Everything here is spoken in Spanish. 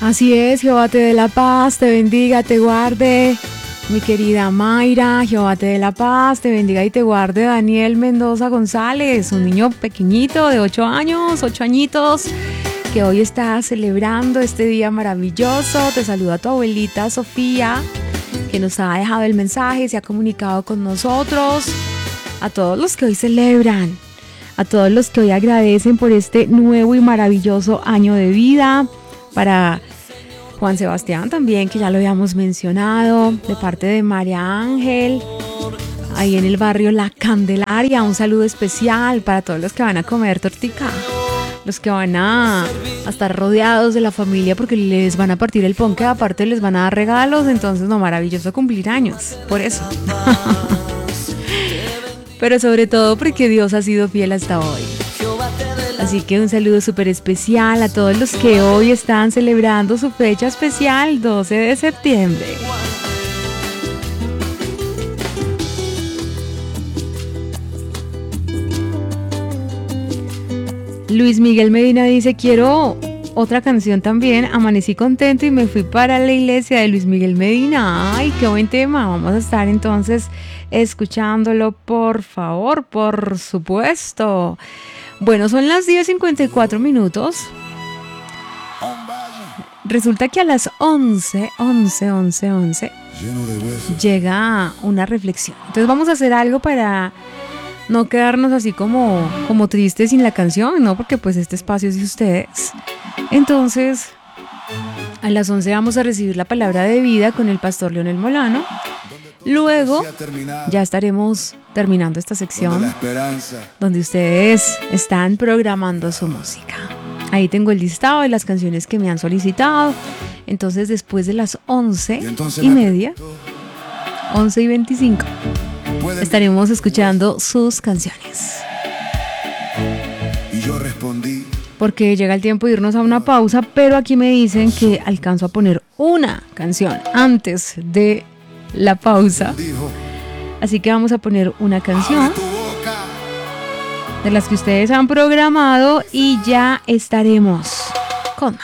Así es, Jehová te dé la paz, te bendiga, te guarde. Mi querida Mayra, Jehová te dé la paz, te bendiga y te guarde. Daniel Mendoza González, un niño pequeñito de 8 añitos, que hoy está celebrando este día maravilloso. Te saluda tu abuelita Sofía, que nos ha dejado el mensaje, se ha comunicado con nosotros. A todos los que hoy celebran, a todos los que hoy agradecen por este nuevo y maravilloso año de vida. Para Juan Sebastián también, que ya lo habíamos mencionado, de parte de María Ángel, ahí en el barrio La Candelaria. Un saludo especial para todos los que van a comer tortica, los que van a estar rodeados de la familia porque les van a partir el ponque, aparte les van a dar regalos. Entonces, no, maravilloso cumplir años, por eso. Pero sobre todo porque Dios ha sido fiel hasta hoy. Así que un saludo súper especial a todos los que hoy están celebrando su fecha especial, 12 de septiembre. Luis Miguel Medina dice: quiero otra canción también. Amanecí contento y me fui para la iglesia, de Luis Miguel Medina. Ay, qué buen tema. Vamos a estar entonces escuchándolo, por favor, por supuesto. Bueno, son las 10:54 minutos. Resulta que a las 11 llega una reflexión. Entonces vamos a hacer algo para no quedarnos así como tristes sin la canción, ¿no? Porque pues este espacio es de ustedes. Entonces, a las 11 vamos a recibir la palabra de vida con el pastor Leonel Molano. Luego ya estaremos terminando esta sección donde ustedes están programando su música. Ahí tengo el listado de las canciones que me han solicitado. Entonces, después de las 11:30, 11:25, estaremos escuchando sus canciones. Y yo respondí, porque llega el tiempo de irnos a una pausa, pero aquí me dicen que alcanzo a poner una canción antes de la pausa. Así que vamos a poner una canción de las que ustedes han programado y ya estaremos con más.